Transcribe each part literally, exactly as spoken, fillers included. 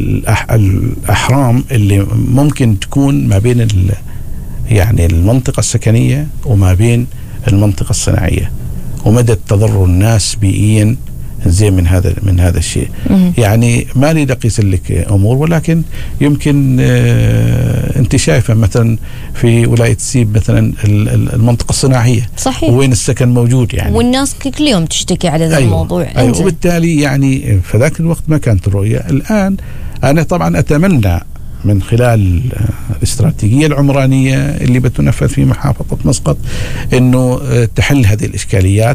الأحرام اللي ممكن تكون ما بين يعني المنطقة السكنية وما بين المنطقة الصناعية، ومدى تضرر الناس بيئيا زي من هذا من هذا الشيء. مم. يعني ما لي أقيس لك أمور، ولكن يمكن آه أنت شايفة مثلا في ولاية سيب مثلا المنطقة الصناعية صحيح، وين السكن موجود يعني، والناس كل يوم تشتكي على هذا. أيوة الموضوع. أيوة. وبالتالي يعني في ذاك الوقت ما كانت الرؤية. الآن أنا طبعا أتمنى من خلال الاستراتيجية العمرانية اللي بتنفذ في محافظة مسقط أنه تحل هذه الإشكاليات،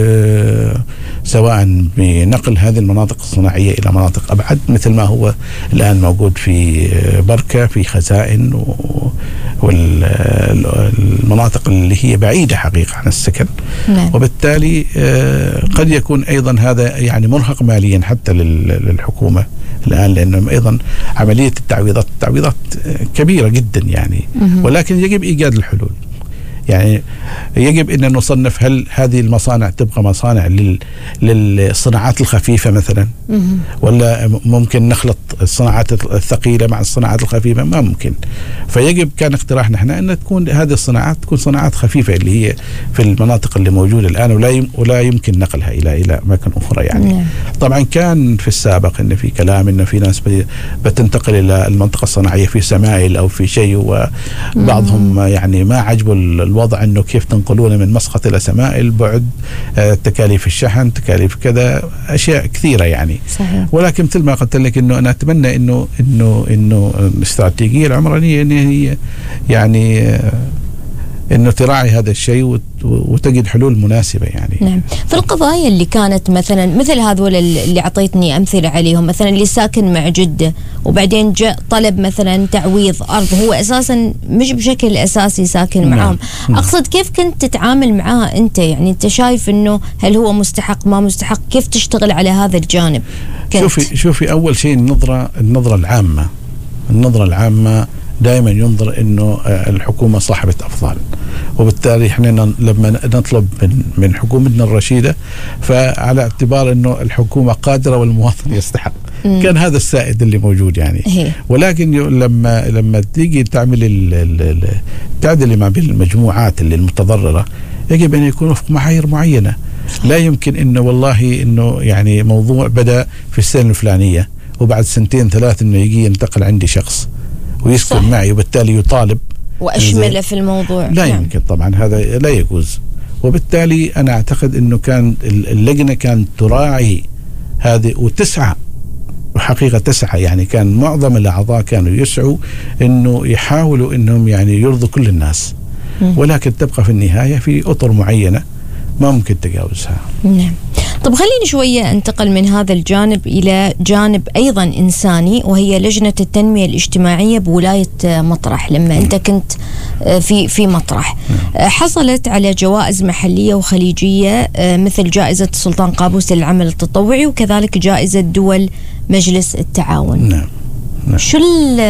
سواء بنقل هذه المناطق الصناعية إلى مناطق أبعد مثل ما هو الآن موجود في بركة في خزائن والمناطق اللي هي بعيدة حقيقة عن السكن. نعم. وبالتالي قد يكون أيضا هذا يعني مرهق ماليا حتى للحكومة الآن، لأنه أيضا عملية التعويضات التعويضات كبيرة جدا يعني. ولكن يجب إيجاد الحلول. يعني يجب أن نصنف هل هذه المصانع تبقى مصانع لل للصناعات الخفيفة مثلا، ولا ممكن نخلط الصناعات الثقيلة مع الصناعات الخفيفة؟ ما ممكن. فيجب كان اقتراحنا احنا أن تكون هذه الصناعات تكون صناعات خفيفة اللي هي في المناطق اللي موجودة الآن، ولا ولا يمكن نقلها إلى إلى أماكن أخرى يعني. نعم. طبعا كان في السابق إن في كلام إنه في ناس بتنتقل إلى المنطقة الصناعية في سمائل أو في شيء، وبعضهم يعني ما عجبوا الوضع إنه كيف تنقلونه من مسقط إلى سمائل، بعد تكاليف الشحن، تكاليف كذا، أشياء كثيرة يعني. صحيح. ولكن مثل ما قلت لك إنه أنا أتمنى إنه إنه إنه الاستراتيجية العمرانية إن هي يعني إنه تراعي هذا الشيء وتجد حلول مناسبة يعني. نعم. في القضايا اللي كانت مثلا مثل هذول اللي عطيتني أمثلة عليهم، مثلا اللي ساكن مع جدة وبعدين جاء طلب مثلا تعويض أرض، هو أساسا مش بشكل أساسي ساكن معهم. نعم. أقصد كيف كنت تتعامل معاه أنت؟ يعني أنت شايف إنه هل هو مستحق ما مستحق؟ كيف تشتغل على هذا الجانب؟ كنت؟ شوفي شوفي أول شيء النظرة النظرة العامة النظرة العامة دائما ينظر انه الحكومه صاحبه افضال، وبالتالي احنا لما نطلب من من حكومتنا الرشيده فعلى اعتبار انه الحكومه قادره والمواطن يستحق. مم. كان هذا السائد اللي موجود يعني. هي. ولكن لما لما تيجي تعمل التعديل ما بين المجموعات اللي المتضرره يجب ان يكون وفق معايير معينه. لا يمكن انه والله انه يعني موضوع بدا في السنه الفلانيه وبعد سنتين ثلاث انه يجي ينتقل عندي شخص ويسكن صح. معي وبالتالي يطالب وأشمله في الموضوع. لا نعم. يمكن طبعا، هذا لا يجوز. وبالتالي أنا أعتقد أنه كان اللجنة كانت تراعي هذه وتسعى، وحقيقة تسعى يعني. كان معظم الأعضاء كانوا يسعوا أنه يحاولوا أنهم يعني يرضوا كل الناس. م. ولكن تبقى في النهاية في أطر معينة ما ممكن تجاوزها. نعم. طب خليني شوية انتقل من هذا الجانب إلى جانب أيضا إنساني، وهي لجنة التنمية الاجتماعية بولاية مطرح. لما أنت كنت في في مطرح حصلت على جوائز محلية وخليجية مثل جائزة السلطان قابوس للعمل التطوعي، وكذلك جائزة دول مجلس التعاون. نعم. نعم. شو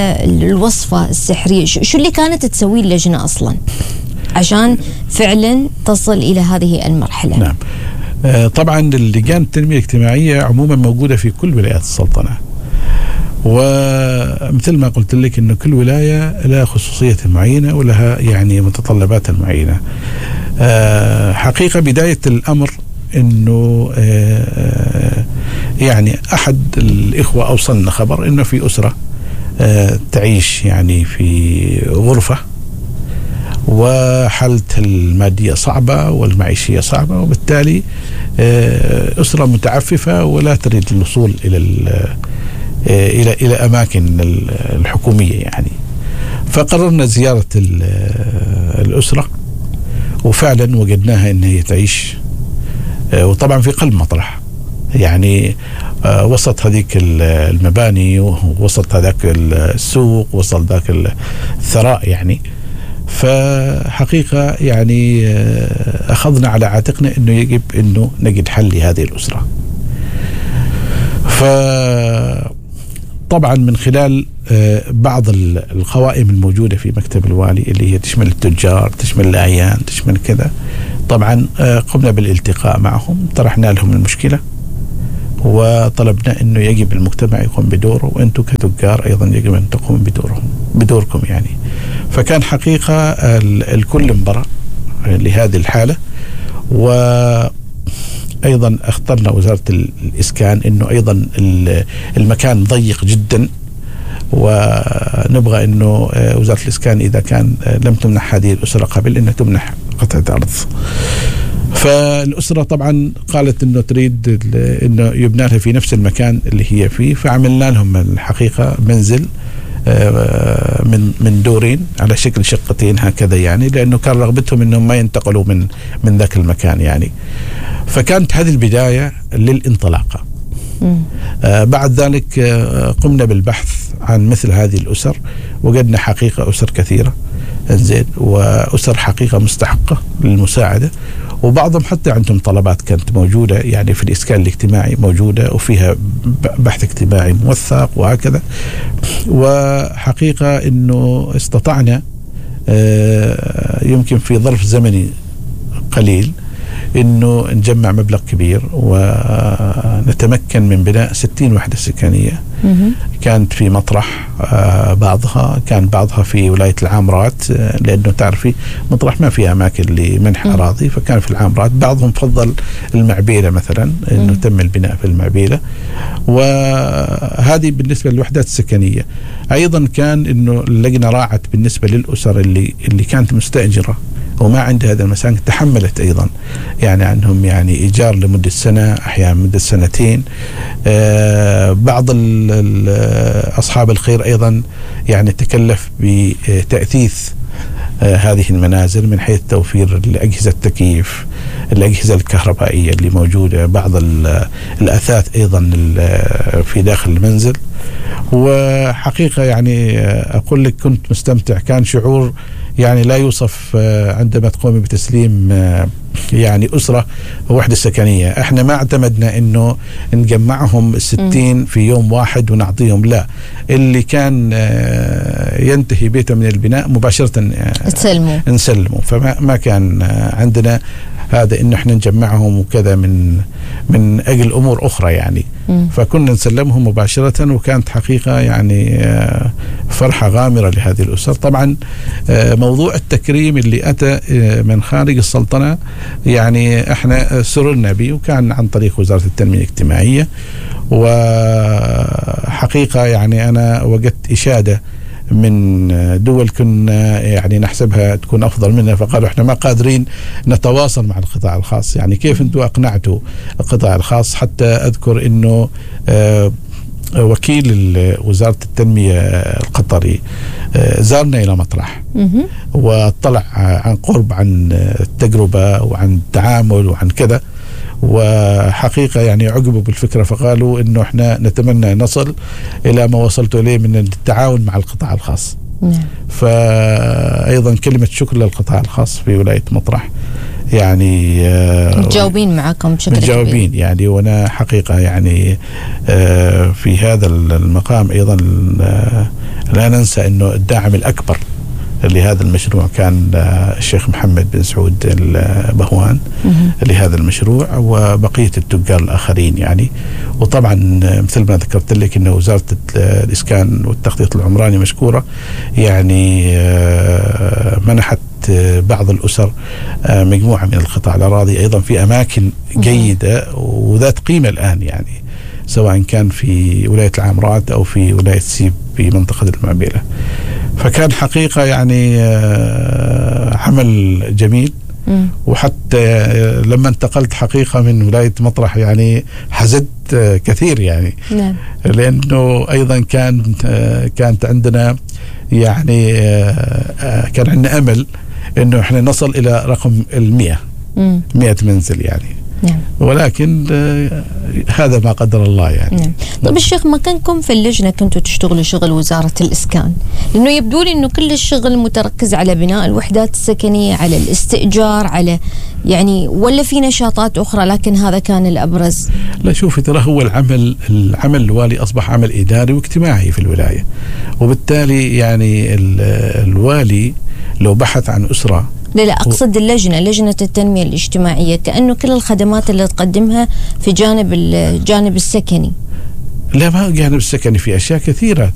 الوصفة السحرية، شو اللي كانت تسويه اللجنة أصلا عشان فعلا تصل إلى هذه المرحلة؟ نعم. طبعا اللجان التنمية الاجتماعية عموما موجودة في كل ولايات السلطنة، ومثل ما قلت لك إنه كل ولاية لها خصوصية معينة ولها يعني متطلبات معينة. حقيقة بداية الأمر إنه يعني أحد الإخوة أوصلنا خبر إنه في أسرة تعيش يعني في غرفة وحالتها المادية صعبة والمعيشية صعبة، وبالتالي أسرة متعففة ولا تريد الوصول إلى إلى إلى أماكن الحكومية يعني. فقررنا زيارة الأسرة وفعلا وجدناها إن هي تعيش، وطبعا في قلب مطرح يعني، وسط هذيك المباني ووسط هذاك السوق وسط ذاك الثراء يعني. فحقيقة يعني أخذنا على عاتقنا أنه يجب أنه نجد حل لهذه الأسرة. فطبعا من خلال بعض القوائم الموجودة في مكتب الوالي اللي هي تشمل التجار، تشمل الأعيان، تشمل كذا، طبعا قمنا بالالتقاء معهم، طرحنا لهم المشكلة وطلبنا أنه يجب المجتمع يقوم بدوره، وأنتم كتجار أيضا يجب أن تقوموا بدورهم بدوركم يعني. فكان حقيقة الكل انبرأ لهذه الحالة. وأيضا اخترنا وزارة الإسكان أنه أيضا المكان ضيق جدا، ونبغى أنه وزارة الإسكان إذا كان لم تمنح هذه الأسرة قبل أنها تمنح قطعة أرض. فالأسرة طبعا قالت أنه تريد أنه يبنى لها في نفس المكان اللي هي فيه، فعملنا لهم الحقيقة منزل من من دورين على شكل شقتين هكذا يعني، لأنه كان رغبتهم أنهم ما ينتقلوا من من ذاك المكان يعني. فكانت هذه البداية للانطلاقة. آه بعد ذلك آه قمنا بالبحث عن مثل هذه الأسر، وجدنا حقيقة أسر كثيرة زين، وأسر حقيقة مستحقة للمساعدة، وبعضهم حتى عندهم طلبات كانت موجودة يعني في الإسكان الاجتماعي موجودة، وفيها بحث اجتماعي موثق وهكذا. وحقيقة أنه استطعنا آه يمكن في ظرف زمني قليل أنه نجمع مبلغ كبير ونتمكن من بناء ستين وحدة سكنية. كانت في مطرح آه بعضها، كان بعضها في ولاية العامرات، آه لأنه تعرفي مطرح ما فيها أماكن لمنح أراضي، فكان في العامرات. بعضهم فضل المعبيلة مثلا أنه تم البناء في المعبيلة، وهذه بالنسبة للوحدات السكنية. أيضا كان أنه اللجنة راعت بالنسبة للأسر اللي اللي كانت مستأجرة وما عندها هذا المساكن، تحملت أيضا يعني عنهم يعني إيجار لمدة سنة، أحيانا مدة سنتين. آه بعض أصحاب الخير أيضا يعني تكلف بتأثيث آه هذه المنازل من حيث توفير الأجهزة التكييف، الأجهزة الكهربائية اللي موجودة، بعض الأثاث أيضا في داخل المنزل. وحقيقة يعني أقول لك كنت مستمتع، كان شعور يعني لا يوصف عندما تقومي بتسليم يعني أسرة وحدة سكنية. احنا ما اعتمدنا انه نجمعهم الستين في يوم واحد ونعطيهم، لا، اللي كان ينتهي بيته من البناء مباشرة نسلمه نسلمه فما ما كان عندنا هذا انه احنا نجمعهم وكذا من من اجل امور اخرى يعني. م. فكنا نسلمهم مباشرة، وكانت حقيقة يعني فرحة غامرة لهذه الأسر. طبعا موضوع التكريم اللي أتى من خارج السلطنة يعني احنا سررنا به، وكان عن طريق وزارة التنمية الاجتماعية. وحقيقة يعني أنا وجدت إشادة من دول كنا يعني نحسبها تكون أفضل منا، فقالوا احنا ما قادرين نتواصل مع القطاع الخاص، يعني كيف انتم أقنعتوا القطاع الخاص؟ حتى أذكر انه آه وكيل وزارة التنمية القطري آه زارنا إلى مطرح واطلع عن قرب عن التجربة وعن التعامل وعن كذا، وحقيقة يعني عجبوا بالفكرة، فقالوا إنه إحنا نتمنى نصل إلى ما وصلت إليه من التعاون مع القطاع الخاص. نعم. فأيضا كلمة شكر للقطاع الخاص في ولاية مطرح، يعني متجاوبين معكم بشكل كبير. متجاوبين يعني، وأنا حقيقة يعني في هذا المقام أيضا لا ننسى إنه الداعم الأكبر لهذا المشروع كان الشيخ محمد بن سعود البهوان لهذا المشروع، وبقية التجار الآخرين يعني. وطبعا مثل ما ذكرت لك أن وزارة الإسكان والتخطيط العمراني مشكورة، يعني منحت بعض الأسر مجموعة من القطع الأراضي أيضا في أماكن جيدة وذات قيمة الآن، يعني سواء كان في ولاية العامرات أو في ولاية سيب في منطقة المعبيلة. فكان حقيقة يعني عمل جميل. م. وحتى لما انتقلت حقيقة من ولاية مطرح يعني حزدت كثير يعني. نعم. لأنه أيضا كان كانت عندنا يعني كان عندنا أمل إنه إحنا نصل إلى رقم المئة مئة منزل يعني. نعم. ولكن هذا ما قدر الله يعني. نعم. طيب الشيخ، مكانكم في اللجنة كنتوا تشتغلوا شغل وزارة الإسكان، لأنه يبدو لي إنه كل الشغل متركز على بناء الوحدات السكنية، على الاستئجار، على يعني ولا في نشاطات أخرى، لكن هذا كان الأبرز. لا شوفي، ترى هو العمل العمل الوالي أصبح عمل إداري واجتماعي في الولاية، وبالتالي يعني الوالي لو بحث عن أسرة لا لا أقصد اللجنة لجنة التنمية الاجتماعية، كأنه كل الخدمات اللي تقدمها في جانب الجانب السكني. لا، ما الجانب السكني في أشياء كثيرة.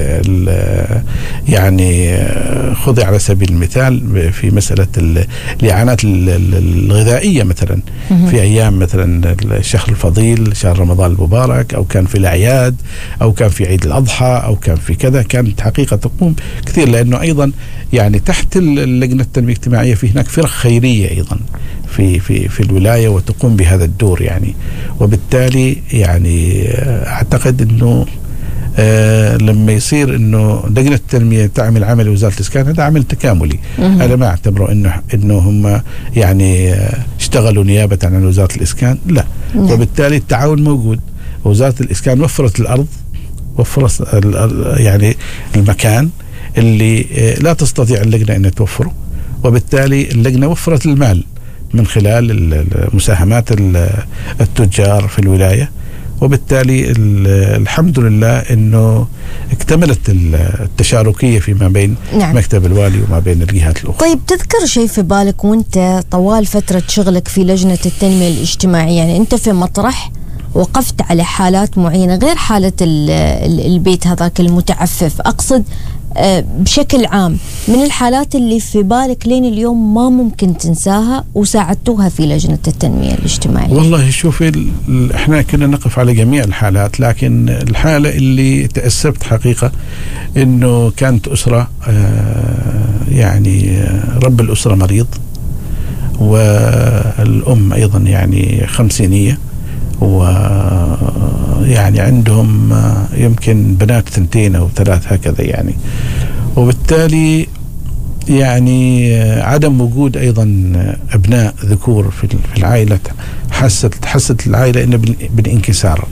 يعني خذي على سبيل المثال في مسألة الإعانات الغذائية مثلا في أيام مثلا الشهر الفضيل شهر رمضان المبارك، أو كان في الأعياد، أو كان في عيد الأضحى، أو كان في كذا، كانت حقيقة تقوم كثير. لأنه أيضا يعني تحت اللجنة التنمية الاجتماعية في هناك فرق خيرية أيضا في في في الولاية وتقوم بهذا الدور يعني. وبالتالي يعني أعتقد أنه آه لما يصير أنه لجنة التنمية تعمل عمل وزارة الإسكان، هذا عمل تكاملي. أنا ما أعتبره أنه أنه هم يعني اشتغلوا نيابة عن وزارة الإسكان، لا. مم. وبالتالي التعاون موجود. وزارة الإسكان وفرت الأرض، وفرت يعني المكان اللي لا تستطيع اللجنة أن توفره، وبالتالي اللجنة وفرت المال من خلال مساهمات التجار في الولاية. وبالتالي الحمد لله أنه اكتملت التشاركية فيما بين نعم. مكتب الوالي وما بين الجهات الأخرى. طيب، تذكر شيء في بالك وانت طوال فترة شغلك في لجنة التنمية الاجتماعية، يعني انت في مطرح وقفت على حالات معينة غير حالة البيت هذاك المتعفف، أقصد بشكل عام من الحالات اللي في بالك لين اليوم ما ممكن تنساها وساعدتوها في لجنة التنمية الاجتماعية؟ والله شوفي، احنا كنا نقف على جميع الحالات، لكن الحالة اللي تأسفت حقيقة انه كانت أسرة يعني رب الأسرة مريض، والأم أيضا يعني خمسينية، ويعني عندهم يمكن بنات ثنتين أو ثلاث هكذا يعني. وبالتالي يعني عدم وجود أيضا أبناء ذكور في العائلة حست حست العائلة إنه بالانكسار.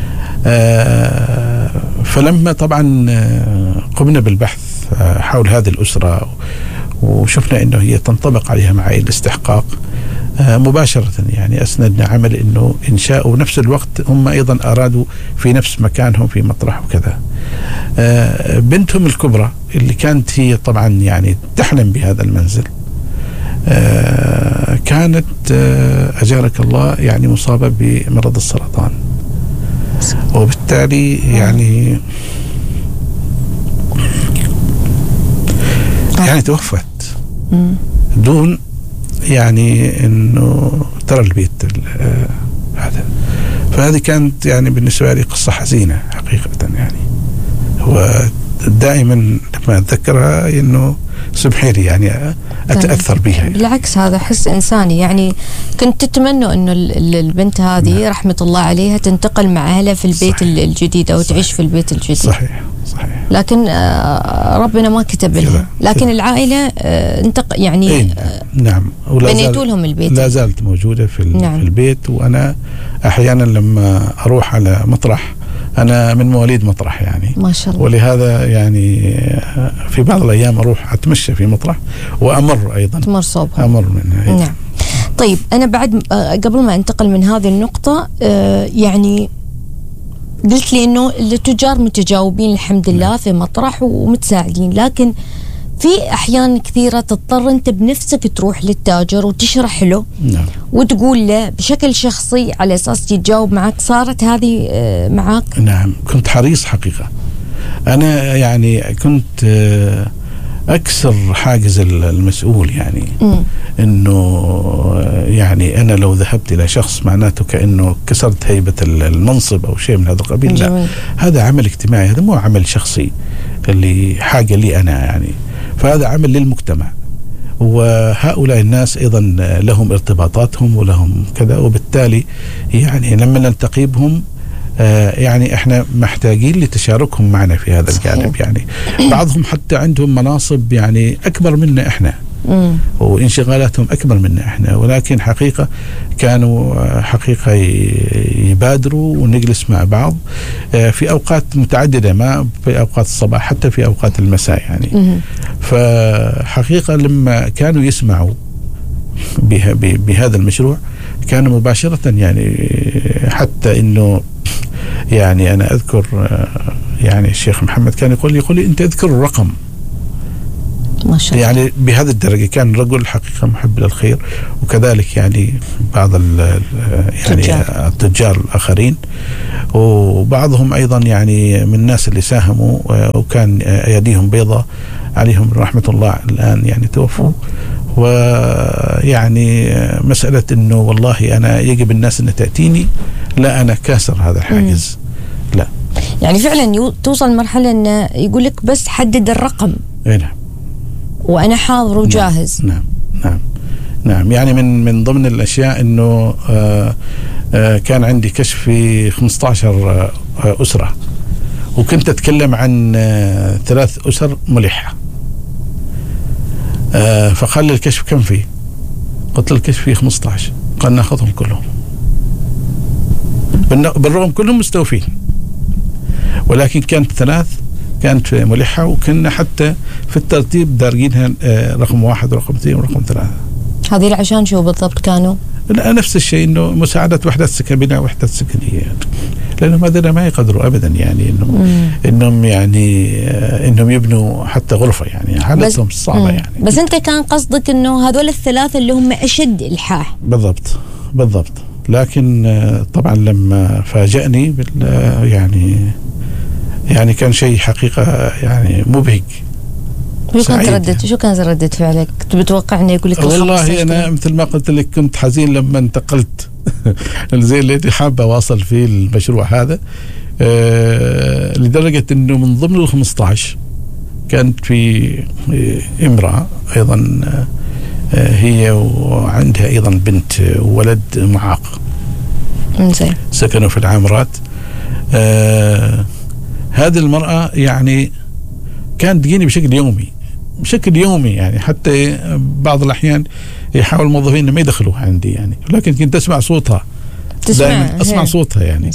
فلما طبعا قمنا بالبحث حول هذه الأسرة وشفنا إنه هي تنطبق عليها معايير الاستحقاق، مباشرة يعني أسندنا عمل إنه إنشاء، ونفس الوقت هم أيضا أرادوا في نفس مكانهم في مطرح وكذا. بنتهم الكبرى اللي كانت هي طبعا يعني تحلم بهذا المنزل، كانت أجارك الله يعني مصابة بمرض السرطان، وبالتالي يعني يعني توفت دون يعني انه ترى البيت هذا. فهذه كانت يعني بالنسبه لي قصه حزينه حقيقه يعني. ودائما لما اتذكرها انه سمحي لي يعني اتاثر بها. بالعكس، هذا حس انساني يعني. كنت تتمنوا انه البنت هذه نعم. رحمه الله عليها تنتقل مع اهلها في البيت صحيح. الجديد او صحيح. تعيش في البيت الجديد. صحيح صحيح. لكن ربنا ما كتب لها، لكن العائله انتق يعني إيه نعم. بنيتوا لهم البيت، لا زالت موجوده في, نعم. في البيت. وانا احيانا لما اروح على مطرح، أنا من مواليد مطرح يعني ما شاء الله، ولهذا يعني في بعض الأيام أروح أتمشى في مطرح وأمر أيضا تمر صوبها أمر منها أيضا. نعم. طيب، أنا بعد قبل ما أنتقل من هذه النقطة يعني قلت لي إنه التجار متجاوبين الحمد لله نعم. في مطرح ومتساعدين، لكن في أحيان كثيرة تضطر أنت بنفسك تروح للتاجر وتشرح له نعم. وتقول له بشكل شخصي على أساس يتجاوب معك. صارت هذه معك؟ نعم، كنت حريص حقيقة. أنا يعني كنت أكسر حاجز المسؤول يعني م. إنه يعني أنا لو ذهبت إلى شخص معناته كأنه كسرت هيبة المنصب أو شيء من هذا القبيل. لا، هذا عمل اجتماعي، هذا مو عمل شخصي اللي حاجة لي أنا يعني. فهذا عمل للمجتمع، وهؤلاء الناس أيضا لهم ارتباطاتهم ولهم كذا، وبالتالي يعني لما نلتقي بهم يعني احنا محتاجين لتشاركهم معنا في هذا الجانب يعني. بعضهم حتى عندهم مناصب يعني أكبر منا احنا مم. وانشغالاتهم أكبر منا احنا، ولكن حقيقة كانوا حقيقة يبادروا ونجلس مع بعض في أوقات متعددة، ما في أوقات الصباح حتى في أوقات المساء يعني مم. فحقيقة لما كانوا يسمعوا بهذا المشروع كانوا مباشرة يعني، حتى إنه يعني أنا أذكر يعني الشيخ محمد كان يقول لي يقول لي أنت اذكر الرقم ما شاء الله. يعني بهذه الدرجة كان رجل حقيقة محب للخير، وكذلك يعني بعض يعني التجار. التجار الآخرين، وبعضهم أيضا يعني من الناس اللي ساهموا وكان أيديهم بيضة عليهم رحمة الله الآن يعني توفوا. ويعني مسألة إنه والله أنا يجب الناس أن تأتيني، لا أنا كاسر هذا الحاجز. م. لا يعني فعلا توصل مرحلة إنه يقول لك بس حدد الرقم. إيه نعم. وأنا حاضر وجاهز. نعم نعم نعم. يعني من من ضمن الأشياء إنه آآ آآ كان عندي كشف في خمسة عشر أسرة، وكنت أتكلم عن ثلاث أسر ملحة. فقال لي الكشف كم فيه؟ قلت له الكشف فيه خمسة عشر. قال ناخذهم كلهم، بالرغم كلهم مستوفين، ولكن كانت ثلاث كانت ملحة، وكنا حتى في الترتيب دارجينها رقم واحد ورقم اثنين ورقم ثلاثة. هذه عشان شو بالضبط كانوا؟ نفس الشيء، إنه مساعدة وحدات سكن، بناء وحدات سكنية، لأنهم هذول ما يقدروا أبدا يعني إنهم إنهم يعني إنهم يبنوا حتى غرفة، يعني حالتهم صعبة يعني. بس أنت كان قصدك إنه هذول الثلاثة اللي هم أشد إلحاح. بالضبط بالضبط. لكن طبعا لما فاجأني بال يعني يعني كان شيء حقيقة يعني مبهج. شو كانت ردة شو كانت ردة فعلك؟ كنت بتوقع إنه يقول لك والله أنا مثل ما قلت لك كنت حزين لما انتقلت زي اللي حابة أواصل فيه المشروع هذا، آه لدرجة إنه من ضمن ال خمسة عشر كانت في امرأة أيضا، آه هي وعندها أيضا بنت وولد معاق. إنزين. سكنوا في العامرات. آه هذه المرأة يعني كانت تجيني بشكل يومي بشكل يومي يعني حتى بعض الأحيان يحاول الموظفين ما يدخلوها عندي يعني، لكن كنت أسمع صوتها دائما، أسمع هي. صوتها يعني.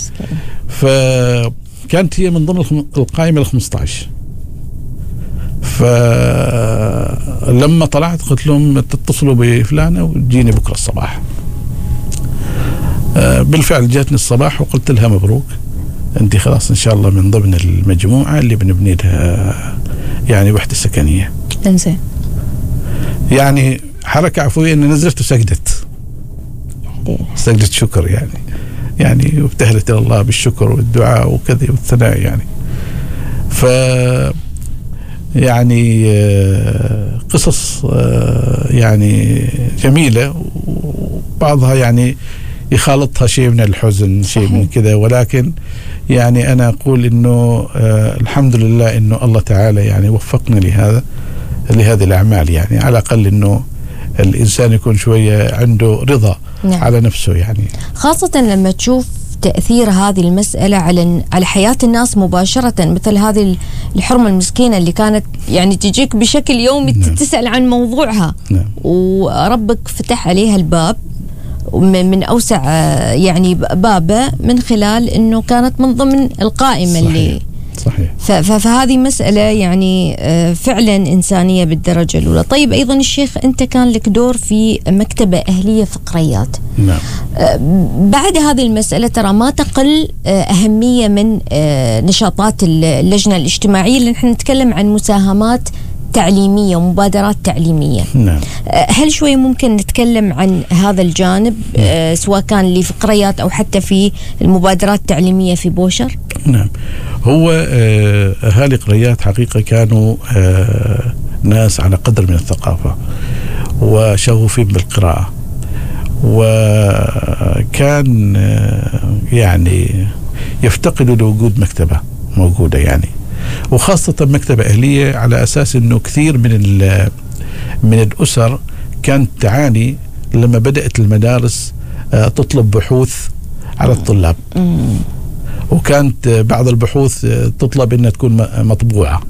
فكانت هي من ضمن القائمة الخمسة عشر. فلما طلعت قلت لهم تتصلوا بفلانة وتجيني بكرة الصباح. بالفعل جاتني الصباح وقلت لها مبروك، أنت خلاص إن شاء الله من ضمن المجموعة اللي بنبني لها يعني وحدة سكنية. إنزين. يعني حركة عفوية إن نزلت وسجدت سجدت شكر يعني يعني وابتهلت إلى الله بالشكر والدعاء وكذا والثناء يعني. ف يعني قصص يعني جميلة، وبعضها يعني يخالطها شيء من الحزن، شيء من كذا، ولكن يعني أنا أقول إنه آه الحمد لله إنه الله تعالى يعني وفقنا لهذا لهذه الأعمال، يعني على الأقل إنه الإنسان يكون شوية عنده رضا. نعم. على نفسه يعني، خاصة لما تشوف تأثير هذه المسألة على على حياة الناس مباشرة، مثل هذه الحرمة المسكينة اللي كانت يعني تجيك بشكل يومي. نعم. تسأل عن موضوعها. نعم. وربك فتح عليها الباب من أوسع يعني بابه من خلال أنه كانت من ضمن القائمة. صحيح. اللي صحيح. فهذه مسألة يعني فعلا إنسانية بالدرجة الأولى. طيب أيضا الشيخ أنت كان لك دور في مكتبة أهلية فقريات. نعم. بعد هذه المسألة ترى ما تقل أهمية من نشاطات اللجنة الاجتماعية، اللي نحن نتكلم عن مساهمات تعليمية ومبادرات تعليمية. نعم. هل شوي ممكن نتكلم عن هذا الجانب، آه سواء كان لفقريات أو حتى في المبادرات التعليمية في بوشر؟ نعم. هو آه أهالي قريات حقيقة كانوا آه ناس على قدر من الثقافة وشغوفين بالقراءة، وكان آه يعني يفتقدوا لوجود مكتبة موجودة يعني، وخاصة مكتبة أهلية، على أساس أنه كثير من من الأسر كانت تعاني لما بدأت المدارس تطلب بحوث على الطلاب، وكانت بعض البحوث تطلب أنها تكون مطبوعة.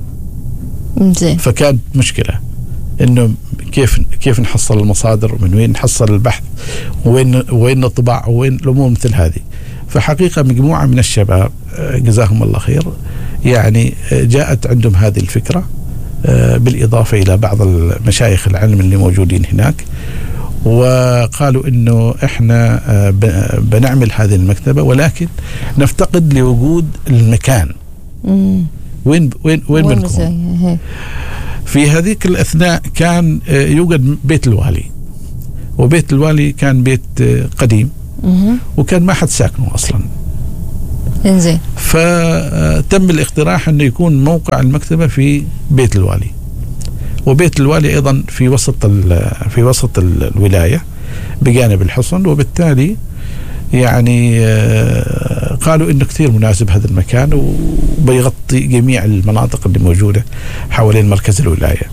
فكانت مشكلة إنه كيف كيف نحصل المصادر، ومن وين نحصل البحث، وين وين نطبع، وين الأمور مثل هذه. فحقيقة مجموعة من الشباب جزاهم الله خير يعني جاءت عندهم هذه الفكرة، بالإضافة إلى بعض المشايخ العلم اللي موجودين هناك، وقالوا إنه إحنا بنعمل هذه المكتبة، ولكن نفتقد لوجود المكان. وين وين وين بنكون؟ في هذيك الأثناء كان يوجد بيت الوالي، وبيت الوالي كان بيت قديم وكان ما حد ساكنه أصلا. إنزين. فتم الاقتراح أنه يكون موقع المكتبة في بيت الوالي، وبيت الوالي أيضا في وسط في وسط الولاية بجانب الحصن، وبالتالي يعني قالوا إنه كثير مناسب هذا المكان وبيغطي جميع المناطق اللي موجودة حوالين مركز الولاية.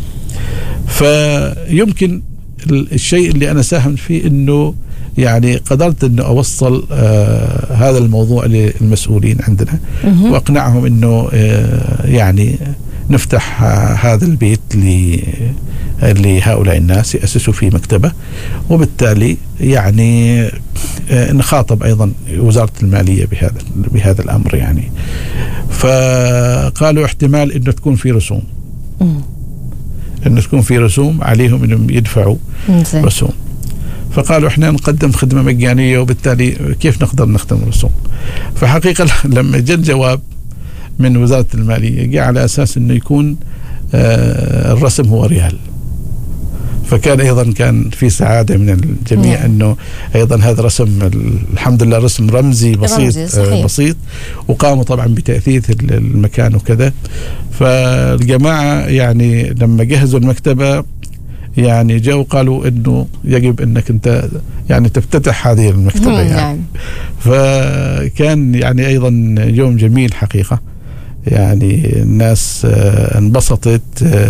فيمكن الشيء اللي أنا ساهمت فيه إنه يعني قدرت إنه أوصل آه هذا الموضوع للمسؤولين عندنا وأقنعهم إنه آه يعني نفتح آه هذا البيت لهؤلاء الناس يأسسوا فيه مكتبة، وبالتالي يعني آه نخاطب أيضا وزارة المالية بهذا بهذا الأمر يعني. فقالوا احتمال إنه تكون في رسوم، إنه تكون في رسوم عليهم إنهم يدفعوا رسوم. فقالوا احنا نقدم خدمة مجانية وبالتالي كيف نقدر نخدم رسوم. فحقيقة لما جاء الجواب من وزارة المالية جاء على أساس أنه يكون آه الرسم هو ريال، فكان أيضا كان في سعادة من الجميع أنه أيضا هذا رسم الحمد لله رسم رمزي بسيط آه بسيط، وقاموا طبعا بتأثيث المكان وكذا. فالجماعة يعني لما جهزوا المكتبة يعني جاءوا قالوا انه يجب انك انت يعني تفتتح هذه المكتبة يعني. فكان يعني ايضا يوم جميل حقيقة، يعني الناس انبسطت،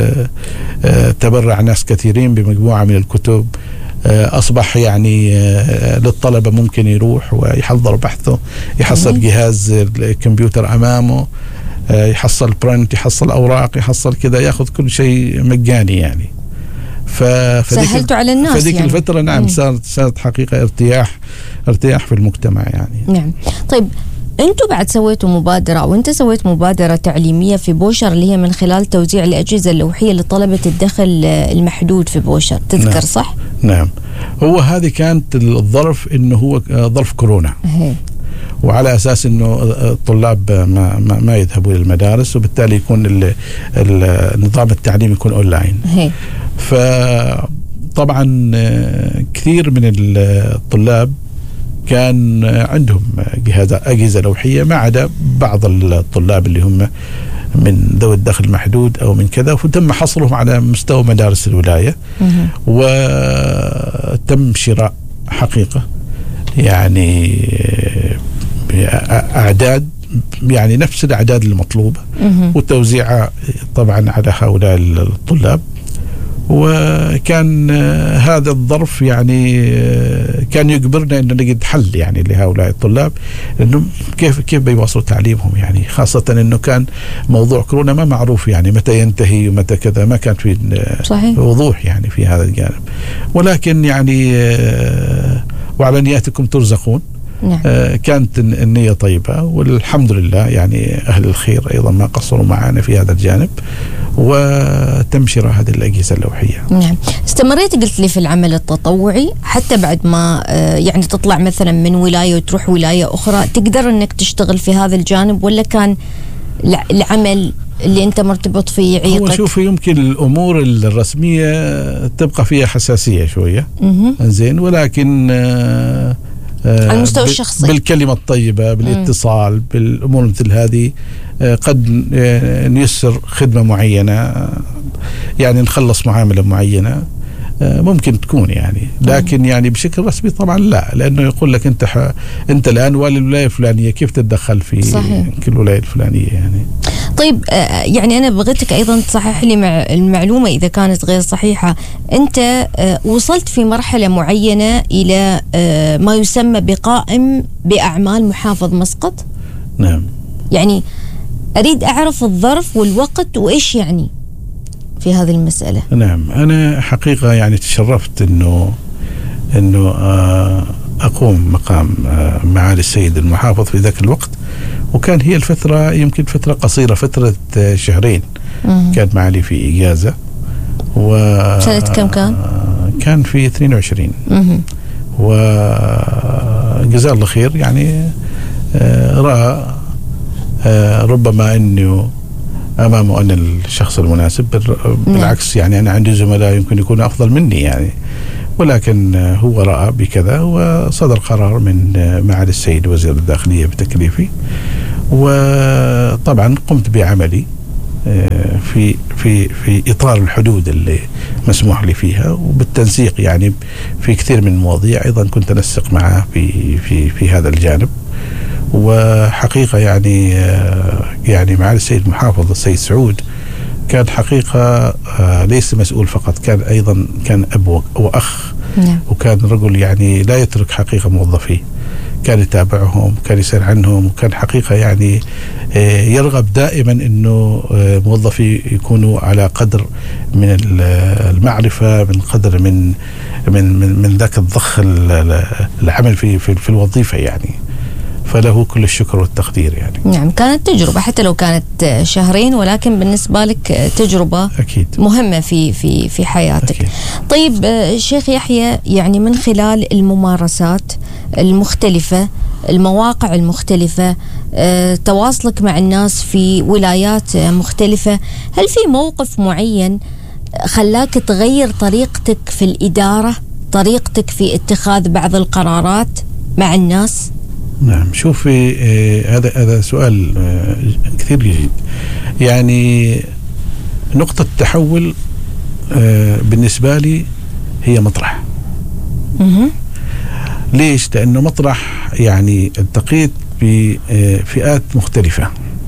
تبرع ناس كثيرين بمجموعة من الكتب، أصبح يعني للطلبة ممكن يروح ويحضر بحثه، يحصل جهاز الكمبيوتر أمامه، يحصل برنت، يحصل أوراق، يحصل كذا، يأخذ كل شيء مجاني يعني. سهلتوا على الناس فذيك يعني. الفترة نعم صارت صارت حقيقة ارتياح ارتياح في المجتمع يعني. نعم. طيب انتوا بعد سويتوا مبادرة وانت سويت مبادرة تعليمية في بوشر اللي هي من خلال توزيع الأجهزة اللوحية لطلبة الدخل المحدود في بوشر، تذكر نعم. صح؟ نعم. هو هذه كانت الظرف انه هو ظرف كورونا. هي. وعلى أساس أنه الطلاب ما, ما, ما يذهبوا للمدارس، وبالتالي يكون النظام التعليم يكون أونلاين. هي. فطبعا كثير من الطلاب كان عندهم أجهزة لوحية ما عدا بعض الطلاب اللي هم من ذوي الدخل المحدود أو من كذا، فتم حصرهم على مستوى مدارس الولاية وتم شراء حقيقة يعني أعداد يعني نفس الأعداد المطلوبة وتوزيعها طبعا على هؤلاء الطلاب. وكان هذا الظرف يعني كان يجبرنا أن نجد حل يعني لهؤلاء الطلاب، إنه كيف كيف بيواصلوا تعليمهم يعني، خاصة إنه كان موضوع كورونا ما معروف يعني متى ينتهي ومتى كذا، ما كان في صحيح. وضوح يعني في هذا الجانب. ولكن يعني وعلى نياتكم ترزقون. نعم. كانت النية طيبة والحمد لله يعني أهل الخير أيضا ما قصروا معنا في هذا الجانب، وتم شراء هذه الأجهزة اللوحية. نعم. استمريت قلت لي في العمل التطوعي حتى بعد ما يعني تطلع مثلا من ولاية وتروح ولاية أخرى، تقدر أنك تشتغل في هذا الجانب ولا كان العمل اللي أنت مرتبط فيه يعيقك؟ هو شوف يمكن الأمور الرسمية تبقى فيها حساسية شوية زين، ولكن على المستوى الشخصي بالكلمة الطيبة بالاتصال مم. بالأمور مثل هذه قد نيسر خدمة معينة يعني نخلص معاملة معينة ممكن تكون يعني، لكن يعني بشكل رسمي طبعا لا، لأنه يقول لك أنت ح... أنت الآن والي الولاية الفلانية كيف تتدخل في صحيح. كل ولاية الفلانية يعني. طيب يعني أنا بغيتك أيضا تصحح لي مع المعلومة إذا كانت غير صحيحة. أنت وصلت في مرحلة معينة إلى ما يسمى بقائم بأعمال محافظ مسقط؟ نعم. يعني أريد أعرف الظرف والوقت وإيش يعني في هذه المسألة. نعم. أنا حقيقة يعني تشرفت إنه إنه أقوم مقام معالي السيد المحافظ في ذاك الوقت، وكان هي الفترة يمكن فترة قصيرة، فترة شهرين مم. كان معالي في إجازة. و سنة كم كان؟ كان في اثنين وعشرين. وجزاه الله خير يعني رأى ربما إنه أمامه أن الشخص المناسب. بالعكس يعني أنا عندي زملاء يمكن يكونوا أفضل مني يعني، ولكن هو رأى بكذا وصدر قرار من معالي السيد وزير الداخلية بتكليفي، وطبعا قمت بعملي في في في إطار الحدود اللي مسموح لي فيها، وبالتنسيق يعني في كثير من المواضيع أيضا كنت أنسق معه في في في هذا الجانب. وحقيقة يعني يعني معالي السيد محافظ السيد سعود كان حقيقة ليس مسؤول فقط، كان أيضا كان أب وأخ، وكان رجل يعني لا يترك حقيقة موظفيه، كان يتابعهم، كان يسأل عنهم، وكان حقيقة يعني يرغب دائما أنه موظفي يكونوا على قدر من المعرفة، من قدر من من من, من ذاك الضخ العمل في في, في الوظيفة يعني. فله كل الشكر والتقدير يعني. نعم، كانت تجربة حتى لو كانت شهرين، ولكن بالنسبة لك تجربة أكيد مهمة في في في حياتك. أكيد. طيب شيخ يحيى، يعني من خلال الممارسات المختلفة، المواقع المختلفة، تواصلك مع الناس في ولايات مختلفة، هل في موقف معين خلاك تغير طريقتك في الإدارة، طريقتك في اتخاذ بعض القرارات مع الناس؟ نعم، شوفي آه هذا هذا سؤال آه كثير جيد. يعني نقطة تحول آه بالنسبة لي هي مطرح. مه. ليش؟ لأنه مطرح يعني التقيت بفئات مختلفة،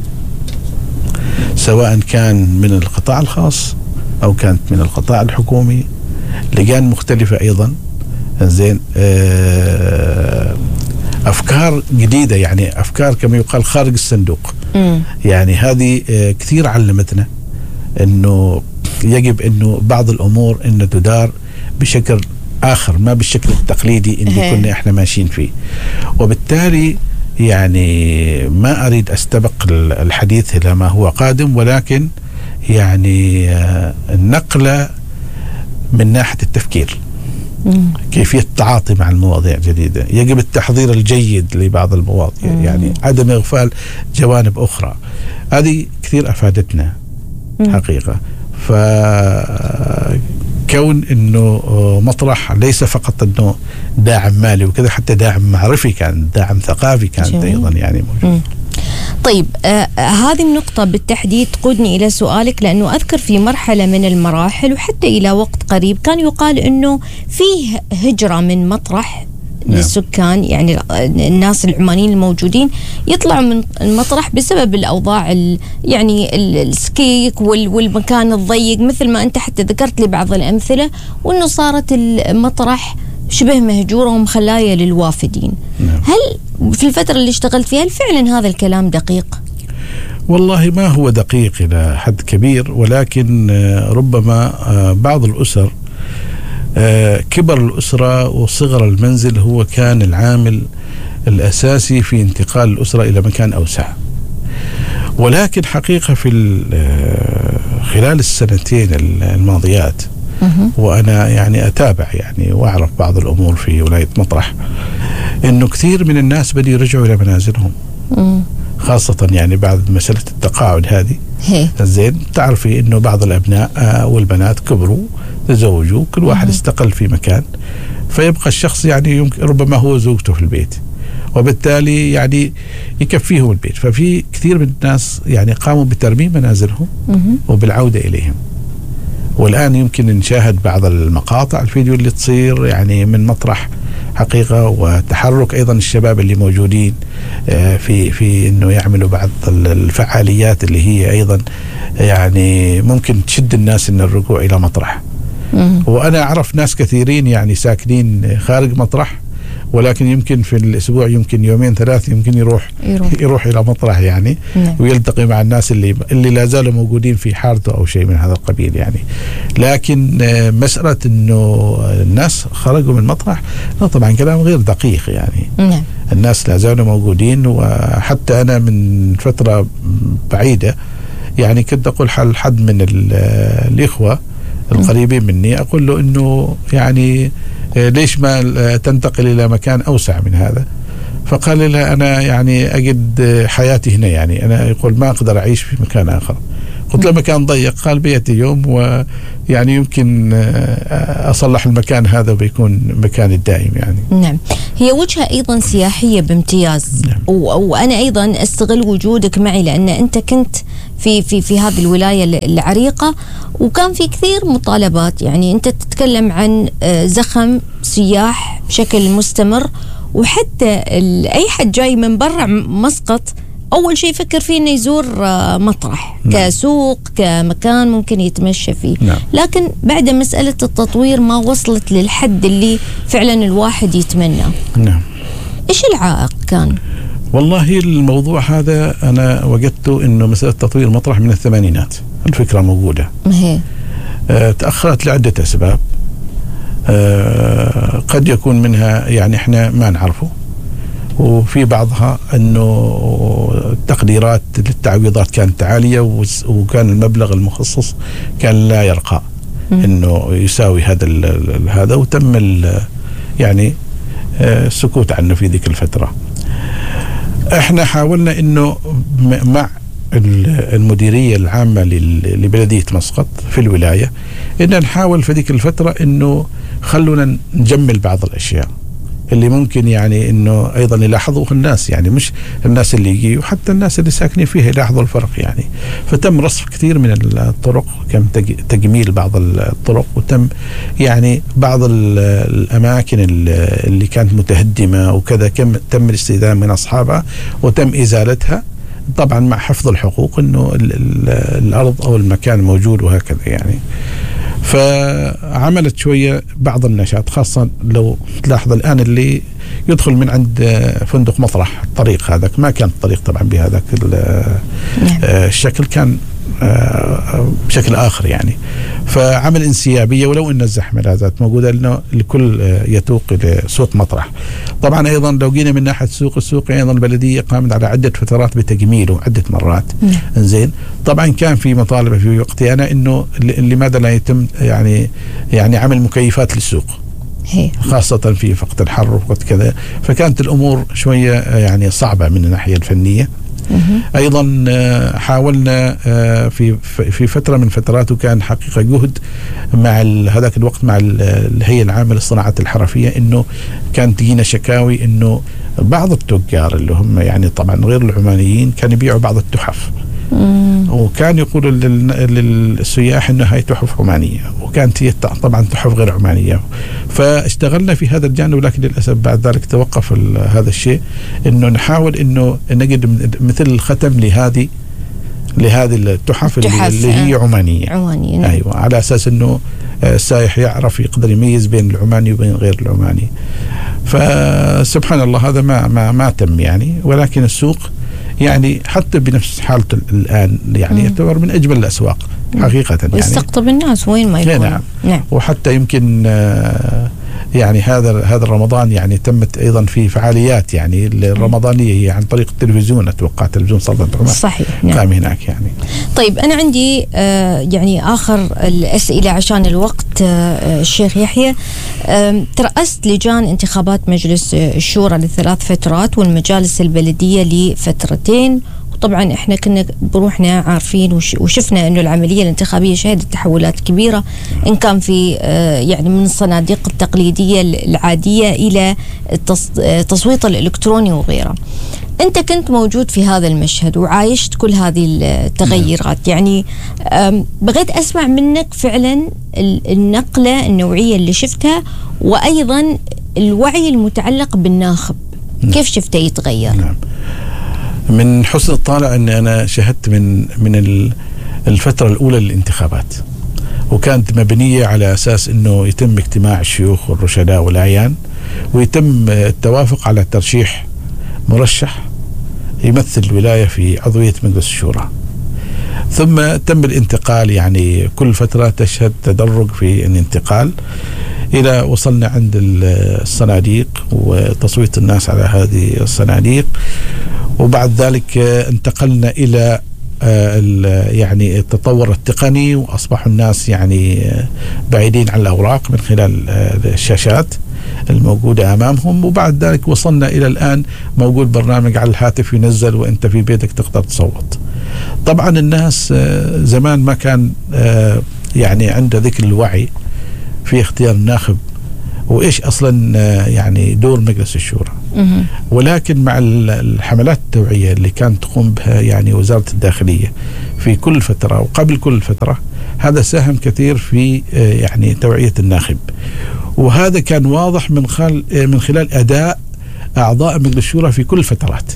سواء كان من القطاع الخاص أو كانت من القطاع الحكومي، لجان مختلفة أيضا. زين آه أفكار جديدة، يعني أفكار كما يقال خارج الصندوق. م. يعني هذه كثير علمتنا أنه يجب أنه بعض الأمور أن تدار بشكل آخر، ما بالشكل التقليدي اللي كنا إحنا ماشيين فيه. وبالتالي يعني ما أريد أستبق الحديث إلى ما هو قادم، ولكن يعني النقلة من ناحية التفكير، كيفية التعاطي مع المواضيع الجديدة، يجب التحضير الجيد لبعض المواضيع، مم. يعني عدم إغفال جوانب أخرى. هذه كثير أفادتنا مم. حقيقة. فكون أنه مطرح ليس فقط أنه داعم مالي وكذا، حتى داعم معرفي كان، داعم ثقافي كانت أيضا يعني موجود. طيب آه هذه النقطة بالتحديد تقودني إلى سؤالك، لأنه أذكر في مرحلة من المراحل وحتى إلى وقت قريب كان يقال أنه فيه هجرة من مطرح نعم. للسكان، يعني الناس العمانيين الموجودين يطلعوا من المطرح بسبب الأوضاع يعني السكيك والمكان الضيق، مثل ما أنت حتى ذكرت لي بعض الأمثلة، وأنه صارت المطرح شبه مهجورة ومخلاية للوافدين. نعم. هل في الفترة اللي اشتغلت فيها هل فعلا هذا الكلام دقيق؟ والله ما هو دقيق إلى حد كبير، ولكن ربما بعض الأسر كبر الأسرة وصغر المنزل هو كان العامل الأساسي في انتقال الأسرة إلى مكان أوسع. ولكن حقيقة في خلال السنتين الماضيات وأنا يعني أتابع يعني وأعرف بعض الأمور في ولاية مطرح، إنه كثير من الناس بدأوا يرجعوا إلى منازلهم، خاصة يعني بعد مسألة التقاعد هذه. زين تعرفي إنه بعض الأبناء والبنات كبروا، تزوجوا، كل واحد استقل في مكان، فيبقى الشخص يعني يمكن ربما هو زوجته في البيت، وبالتالي يعني يكفيهم البيت. ففي كثير من الناس يعني قاموا بترميم منازلهم وبالعودة إليهم. والآن يمكن نشاهد بعض المقاطع الفيديو اللي تصير يعني من مطرح حقيقة، وتحرك أيضا الشباب اللي موجودين في في إنه يعملوا بعض الفعاليات اللي هي أيضا يعني ممكن تشد الناس إن الرجوع إلى مطرح. وأنا أعرف ناس كثيرين يعني ساكنين خارج مطرح، ولكن يمكن في الأسبوع يمكن يومين ثلاث يمكن يروح يروح, يروح إلى مطرح يعني نعم. ويلتقي مع الناس اللي اللي لا زالوا موجودين في حارته أو شيء من هذا القبيل يعني. لكن مسألة إنه الناس خرجوا من مطرح، لا طبعا كلام غير دقيق يعني نعم. الناس لا زالوا موجودين. وحتى أنا من فترة بعيدة يعني كنت أقول حل حد من الإخوة القريبين مني، أقول له إنه يعني ليش ما تنتقل إلى مكان أوسع من هذا؟ فقال لي لا أنا يعني أجد حياتي هنا، يعني أنا يقول ما أقدر أعيش في مكان آخر. قلت له مكان ضيق؟ قال بيأتي يوم ويعني يمكن أصلح المكان هذا وبيكون مكاني الدائم يعني. نعم، هي وجهة أيضا سياحية بامتياز. نعم. وأنا أيضا أستغل وجودك معي لأن أنت كنت في في في هذه الولاية العريقة وكان في كثير مطالبات، يعني أنت تتكلم عن زخم سياح بشكل مستمر، وحتى أي حد جاي من برا مسقط أول شيء يفكر فيه إنه يزور مطرح. نعم. كسوق، كمكان ممكن يتمشى فيه. نعم. لكن بعد مسألة التطوير ما وصلت للحد اللي فعلا الواحد يتمناه. نعم. إيش العائق كان؟ والله الموضوع هذا أنا وجدته إنه مسألة تطوير مطرح من الثمانينات الفكرة موجودة. هي. آه تأخرت لعدة أسباب. آه قد يكون منها يعني إحنا ما نعرفه، وفي بعضها أنه التقديرات للتعويضات كانت عالية وكان المبلغ المخصص كان لا يرقى أنه يساوي هذا هذا وتم يعني السكوت عنه في ذيك الفترة. احنا حاولنا أنه مع المديرية العامة لبلدية مسقط في الولاية أن نحاول في ذيك الفترة أنه خلونا نجمل بعض الأشياء اللي ممكن يعني انه ايضا يلاحظوه الناس، يعني مش الناس اللي يجي وحتى الناس اللي ساكنين فيها يلاحظوا الفرق يعني. فتم رصف كثير من الطرق، كم تجميل بعض الطرق، وتم يعني بعض الاماكن اللي كانت متهدمه وكذا كم تم الاستئذان من اصحابها وتم ازالتها، طبعا مع حفظ الحقوق انه الارض او المكان موجود وهكذا يعني. فعملت شوية بعض النشاط، خاصة لو تلاحظ الآن اللي يدخل من عند فندق مطرح الطريق هذاك ما كان الطريق طبعا بهذاك الشكل، كان بشكل آخر يعني. فعمل انسيابية ولو أن الزحمة لا زالت موجودة لأنه الكل يتوق إلى سوق مطرح. طبعا أيضا لو جينا من ناحية السوق، السوق أيضا البلدية قامت على عدة فترات بتجميله عدة مرات. زين. طبعا كان في مطالبة في وقتي أنا إنه لماذا لا يتم يعني يعني عمل مكيفات للسوق، خاصة في وقت الحر وقت كذا، فكانت الأمور شوية يعني صعبة من الناحية الفنية. أيضا حاولنا في في فترة من فترات، وكان حقيقة جهد مع هذاك الوقت مع الهيئة العامة للصناعات الحرفية، إنه كانت تجينا شكاوي إنه بعض التجار اللي هم يعني طبعا غير العمانيين كانوا يبيعوا بعض التحف، وكان يقولوا للسياح انه هاي تحف عمانيه، وكانت هي طبعا تحف غير عمانيه. فاشتغلنا في هذا الجانب، ولكن للاسف بعد ذلك توقف هذا الشيء، انه نحاول انه نجد مثل الختم لهذه لهذه التحف اللي, اللي هي عمانيه عمانيه نعم. ايوه، على اساس انه السائح يعرف يقدر يميز بين العماني وبين غير العماني. فسبحان الله هذا ما ما ما تم يعني، ولكن السوق يعني حتى بنفس حالته الآن يعني يعتبر من أجمل الأسواق حقيقة يعني، ويستقطب الناس وين ما يكون. نعم. نعم. وحتى يمكن يعني هذا هذا رمضان يعني تمت أيضا في فعاليات يعني الرمضانية هي عن طريق التلفزيون، أتوقع تلفزيون سلطنة عمان صحيح نعم. قام هناك يعني. طيب أنا عندي آه يعني آخر الأسئلة عشان الوقت. آه الشيخ يحيى، آه ترأست لجان انتخابات مجلس الشورى لثلاث فترات والمجالس البلدية لفترتين، طبعا احنا كنا بروحنا عارفين وشفنا انه العمليه الانتخابيه شهدت تحولات كبيره، ان كان في يعني من الصناديق التقليديه العاديه الى التصويت الالكتروني وغيره. انت كنت موجود في هذا المشهد وعايشت كل هذه التغيرات، يعني بغيت اسمع منك فعلا النقله النوعيه اللي شفتها، وايضا الوعي المتعلق بالناخب كيف شفته يتغير. نعم. من حسن الطالع أن أنا شهدت من من الفترة الأولى للانتخابات، وكانت مبنية على أساس أنه يتم اجتماع الشيوخ والرشداء والأعيان، ويتم التوافق على ترشيح مرشح يمثل الولاية في عضوية مجلس الشورى. ثم تم الانتقال، يعني كل فترة تشهد تدرج في الانتقال إلى وصلنا عند الصناديق وتصويت الناس على هذه الصناديق، وبعد ذلك انتقلنا إلى يعني التطور التقني، وأصبحوا الناس يعني بعيدين عن الأوراق من خلال الشاشات. الموجودة أمامهم. وبعد ذلك وصلنا إلى الآن موجود برنامج على الهاتف ينزل وأنت في بيتك تقدر تصوت. طبعا الناس زمان ما كان يعني عنده ذيك الوعي في اختيار الناخب وإيش أصلا يعني دور مجلس الشورى. ولكن مع الحملات التوعية اللي كانت تقوم بها يعني وزارة الداخلية في كل فترة وقبل كل فترة، هذا ساهم كثير في يعني توعية الناخب، وهذا كان واضح من خلال من خلال أداء أعضاء مجلس الشورى في كل الفترات.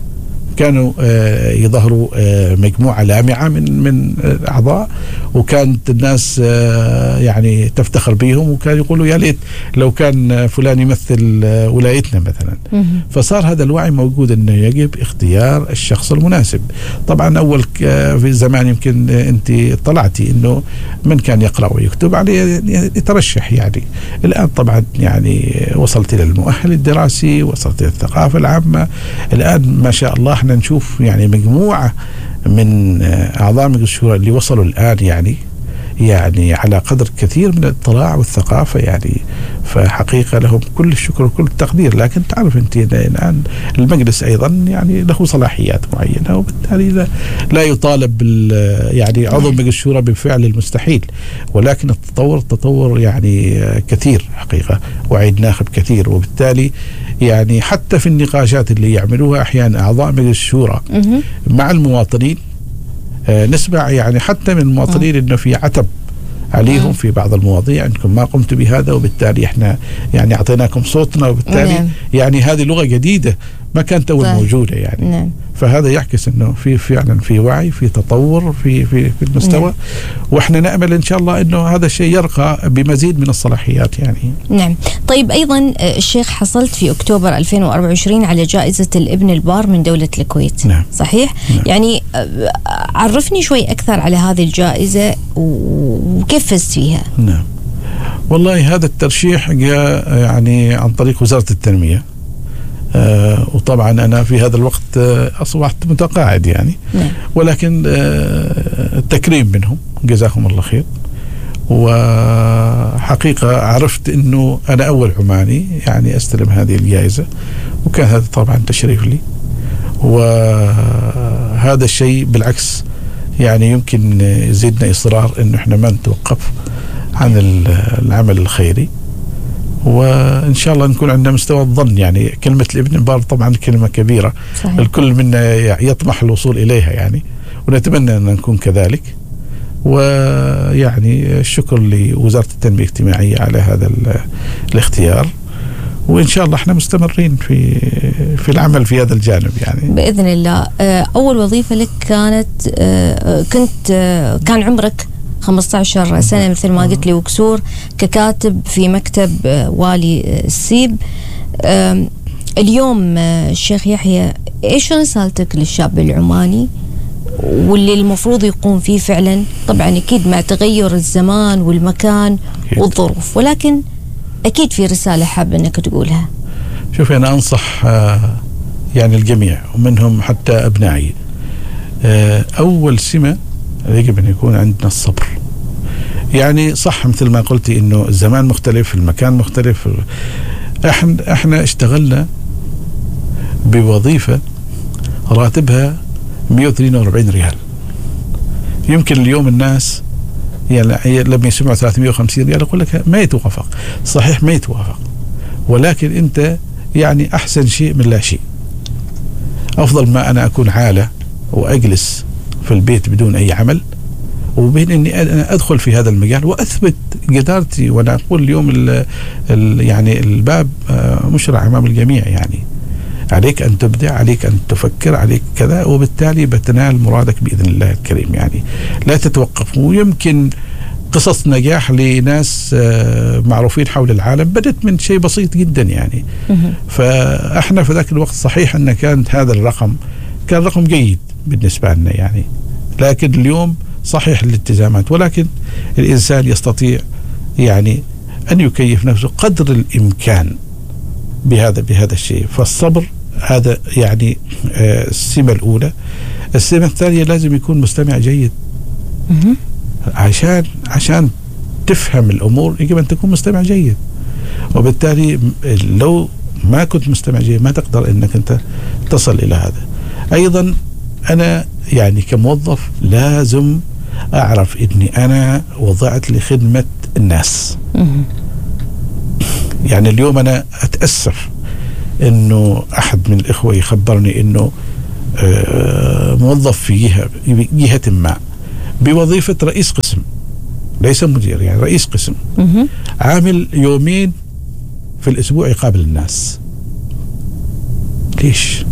كانوا يظهروا مجموعة لامعة من من الأعضاء، وكانت الناس يعني تفتخر بهم، وكان يقولوا يا ليت لو كان فلان يمثل ولايتنا مثلا. فصار هذا الوعي موجود أنه يجب اختيار الشخص المناسب. طبعا أول في زمان يمكن أنت طلعتي أنه من كان يقرأ ويكتب عليه يترشح يعني. الآن طبعا يعني وصلت إلى المؤهل الدراسي، وصلت إلى الثقافة العامة. الآن ما شاء الله احنا نشوف يعني مجموعة من أعضاء مجلس الشورى اللي وصلوا الآن يعني يعني على قدر كثير من الاطلاع والثقافة يعني. فحقيقة لهم كل الشكر وكل التقدير. لكن تعرف أنت الآن المجلس أيضا يعني له صلاحيات معينة، وبالتالي لا, لا يطالب يعني عضو مجلس الشورى بفعل المستحيل. ولكن التطور تطور يعني كثير حقيقة، وعي الناخب كثير. وبالتالي يعني حتى في النقاشات اللي يعملوها أحيانا أعضاء مجلس الشورى مع المواطنين، آه نسمع يعني حتى من المواطنين إنه في عتب عليهم في بعض المواضيع، أنكم ما قمتوا بهذا وبالتالي إحنا يعني أعطيناكم صوتنا، وبالتالي نعم. يعني هذه لغة جديدة ما كانت أول موجودة يعني. نعم. فهذا يعكس أنه في فعلا في وعي، في تطور في في في المستوى. نعم. وإحنا نأمل إن شاء الله أنه هذا الشيء يرقى بمزيد من الصلاحيات يعني. نعم. طيب أيضا الشيخ، حصلت في أكتوبر ألفين وأربعة وعشرين على جائزة الابن البار من دولة الكويت. نعم. صحيح؟ نعم. يعني عرفني شوي أكثر على هذه الجائزة وكيف فزت فيها. نعم. والله هذا الترشيح جاء يعني عن طريق وزارة التنمية. آه وطبعا أنا في هذا الوقت آه أصبحت متقاعد يعني. نعم. ولكن آه التكريم منهم جزاهم الله خير. وحقيقة عرفت أنه أنا أول عماني يعني أستلم هذه الجائزة، وكان هذا طبعا تشريف لي. وهذا الشيء بالعكس يعني يمكن يزيدنا إصرار أنه إحنا ما نتوقف عن العمل الخيري، وإن شاء الله نكون عندنا مستوى الظن. يعني كلمة الابن البار طبعا كلمة كبيرة. صحيح. الكل منا يطمح الوصول إليها يعني، ونتمنى أن نكون كذلك. ويعني الشكر لوزارة التنمية الاجتماعية على هذا الاختيار، وإن شاء الله احنا مستمرين في في العمل في هذا الجانب يعني بإذن الله. أول وظيفة لك كانت كنت كان عمرك خمسة عشر سنة مثل ما قلت لي وكسور، ككاتب في مكتب والي السيب. اليوم الشيخ يحيى، إيش رسالتك للشاب العماني واللي المفروض يقوم فيه فعلا؟ طبعا أكيد مع تغير الزمان والمكان أكيد. والظروف، ولكن أكيد في رسالة حاب أنك تقولها. شوف، أنا أنصح يعني الجميع ومنهم حتى أبنائي، أول سمة يجب أن يكون عندنا الصبر. يعني صح مثل ما قلتي إنه الزمان مختلف، المكان مختلف. احنا احنا اشتغلنا بوظيفة راتبها مئة واثنين وأربعين ريال. يمكن اليوم الناس يعني لما يسمعوا ثلاثمئة وخمسين ريال يقول لك ما يتوافق. صحيح ما يتوافق، ولكن انت يعني احسن شيء من لا شيء. افضل ما انا اكون عالة واجلس في البيت بدون اي عمل، وبين اني انا ادخل في هذا المجال واثبت جدارتي. وانا اقول اليوم ال ال يعني الباب مشرع امام الجميع. يعني عليك ان تبدع، عليك ان تفكر، عليك كذا، وبالتالي بتنال مرادك باذن الله الكريم. يعني لا تتوقف. ويمكن قصص نجاح لناس معروفين حول العالم بدت من شيء بسيط جدا يعني. فاحنا في ذاك الوقت صحيح ان كانت هذا الرقم كان رقم جيد بالنسبه لنا يعني، لكن اليوم صحيح الالتزامات، ولكن الإنسان يستطيع يعني أن يكيف نفسه قدر الإمكان بهذا بهذا الشيء. فالصبر هذا يعني آه السمة الأولى. السمة الثانية لازم يكون مستمع جيد. عشان عشان تفهم الأمور يجب أن تكون مستمع جيد. وبالتالي لو ما كنت مستمع جيد ما تقدر انك انت تصل الى هذا. ايضا انا يعني كموظف لازم اعرف اني انا وضعت لخدمة الناس. يعني اليوم انا اتأسف انه احد من الاخوة يخبرني انه موظف في جهة جهة ما بوظيفة رئيس قسم، ليس مدير، يعني رئيس قسم، عامل يومين في الاسبوع يقابل الناس. ليش؟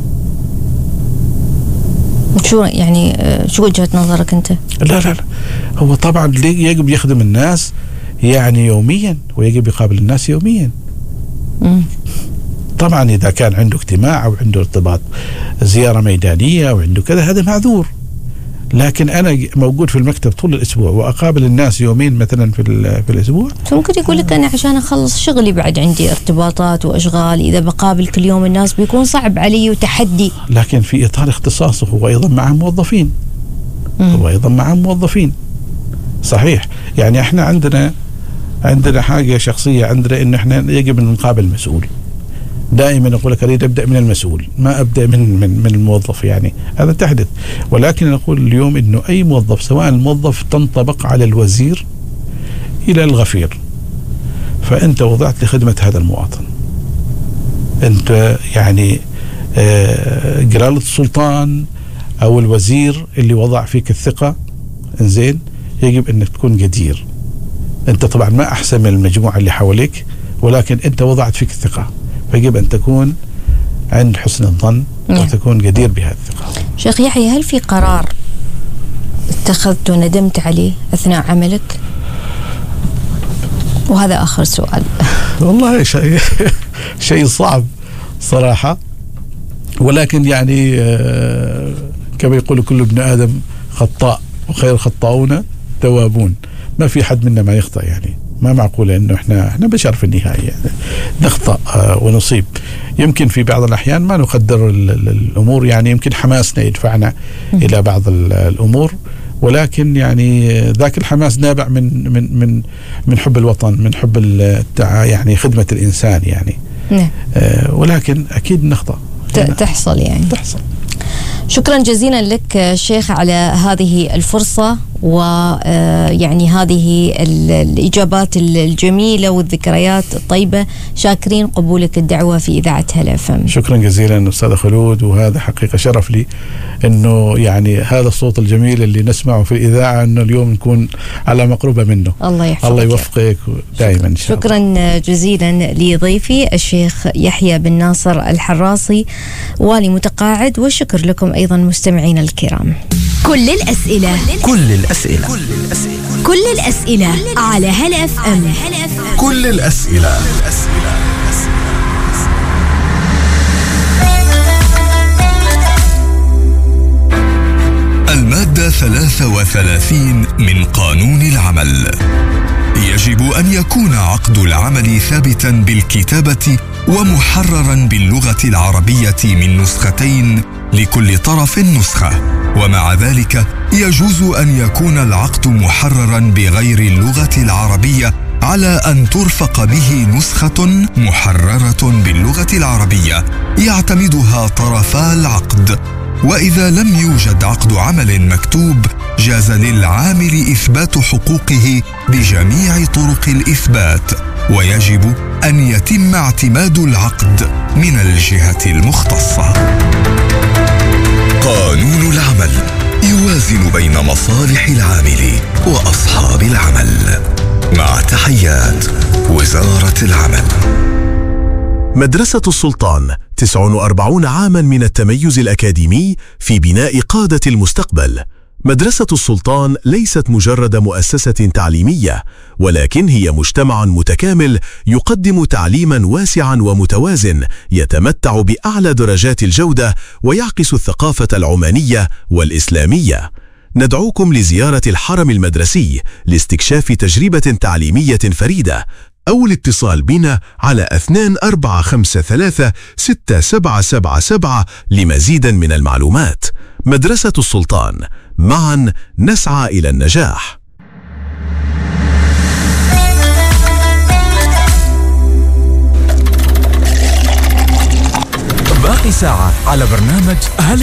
شو يعني شو وجهة نظرك انت؟ لا لا لا هو طبعا يجب يخدم الناس يعني يوميا، ويجب يقابل الناس يوميا. مم. طبعا إذا كان عنده اجتماع أو عنده ارتباط زيارة ميدانية أو عنده كذا هذا معذور، لكن أنا موجود في المكتب طول الأسبوع وأقابل الناس يومين مثلا في في الأسبوع. ممكن يقول لك أنا عشان أخلص شغلي بعد عندي ارتباطات وأشغال، إذا بقابل كل يوم الناس بيكون صعب علي وتحدي. لكن في إطار اختصاصه هو أيضا معه موظفين. مم. هو أيضا معه موظفين صحيح. يعني إحنا عندنا عندنا حاجة شخصية عندنا إن إحنا يجب أن نقابل مسؤول. دائما أقول لك أريد أبدأ من المسؤول، ما أبدأ من من من الموظف، يعني هذا تحدث. ولكن نقول اليوم إنه أي موظف سواء الموظف تنطبق على الوزير إلى الغفير، فأنت وضعت لخدمة هذا المواطن. أنت يعني آه جلالة السلطان أو الوزير اللي وضع فيك الثقة، إنزين يجب أنك تكون جدير. أنت طبعا ما أحسن من المجموعة اللي حواليك، ولكن أنت وضعت فيك الثقة، فيجب أن تكون عند حسن الظن وتكون جدير بهذه الثقة. شيخ يحيى، هل في قرار اتخذته وندمت عليه أثناء عملك؟ وهذا آخر سؤال. والله شيء شيء صعب صراحة، ولكن يعني كما يقول كل ابن آدم خطاء وخير الخطاؤون توابون. ما في حد منا ما يخطأ، يعني ما معقولة إنه إحنا إحنا بشر في النهاية، يعني نخطأ ونصيب. يمكن في بعض الأحيان ما نقدر الأمور، يعني يمكن حماسنا يدفعنا إلى بعض الأمور، ولكن يعني ذاك الحماس نابع من من من من حب الوطن، من حب يعني خدمة الإنسان يعني. نعم. ولكن أكيد نخطأ، تحصل يعني تحصل. شكرا جزيلا لك شيخ على هذه الفرصة، ويعني هذه الإجابات الجميلة والذكريات الطيبة. شاكرين قبولك الدعوة في إذاعة هلا إف إم. شكرا جزيلا أستاذ خلود، وهذا حقيقة شرف لي إنه يعني هذا الصوت الجميل اللي نسمعه في الإذاعة إنه اليوم نكون على مقربة منه. الله يحفظك، الله يوفقك دائما إن شاء الله. شكرا جزيلا لضيفي الشيخ يحيى بن ناصر الحراسي والي متقاعد، والشكر لكم أيضا مستمعينا الكرام. كل الأسئلة كل الأسئلة كل الأسئلة على هلا إف إم. كل الأسئلة. المادة ثلاثة وثلاثين من قانون العمل: يجب أن يكون عقد العمل ثابتا بالكتابة ومحررا باللغة العربية من نسختين لكل طرف نسخة، ومع ذلك يجوز أن يكون العقد محررا بغير اللغة العربية على أن ترفق به نسخة محررة باللغة العربية يعتمدها طرفا العقد. وإذا لم يوجد عقد عمل مكتوب جاز للعامل إثبات حقوقه بجميع طرق الإثبات، ويجب أن يتم اعتماد العقد من الجهة المختصة. قانون العمل يوازن بين مصالح العامل وأصحاب العمل. مع تحيات وزارة العمل. مدرسة السلطان تسعة وأربعين عاما من التميز الأكاديمي في بناء قادة المستقبل. مدرسة السلطان ليست مجرد مؤسسة تعليمية، ولكن هي مجتمع متكامل يقدم تعليما واسعا ومتوازن يتمتع بأعلى درجات الجودة ويعكس الثقافة العمانية والإسلامية. ندعوكم لزيارة الحرم المدرسي لاستكشاف تجربة تعليمية فريدة، أو الاتصال بنا على اثنين أربعة خمسة ثلاثة ستة سبعة سبعة سبعة لمزيد من المعلومات. مدرسة السلطان، معا نسعى إلى النجاح. باقي ساعة على برنامج هل